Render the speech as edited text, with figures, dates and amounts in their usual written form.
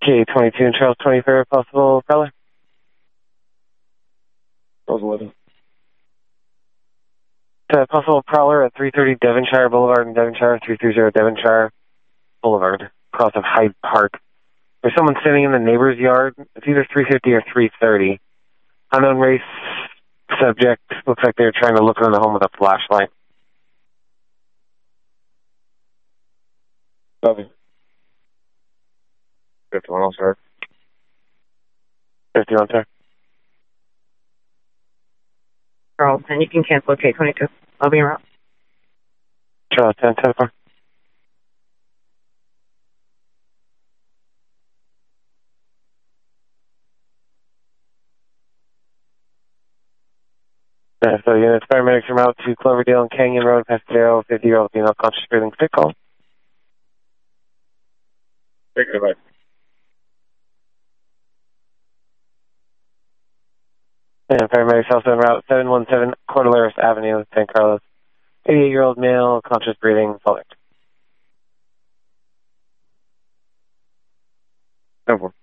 K22 and Charles 23rd, possible prowler. Charles 11. Possible prowler at 330 Devonshire Boulevard in Devonshire, 330 Devonshire Boulevard, across of Hyde Park. There's someone sitting in the neighbor's yard. It's either 350 or 330. Unknown race subject. Looks like they're trying to look around the home with a flashlight. Copy. 51 also. 51, sir. Charles, and you can cancel K22. I'll be around. Charles 10, 10, 4. So units, paramedics from out to Cloverdale and Canyon Road, Pastel, 50-year-old female conscious breathing. Sick call. Take it away. And paramedics also en route 717 Cordilleras Avenue, San Carlos. 88-year-old male, conscious breathing, full. 10-4.